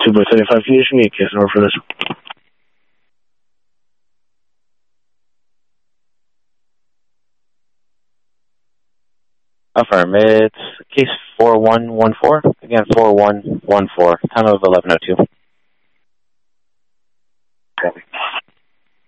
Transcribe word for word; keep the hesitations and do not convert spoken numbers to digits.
two by seventy-five, can you issue me a case number for this? Affirm. It's case four one one four. Again, four one one four. Time of eleven oh two. Copy.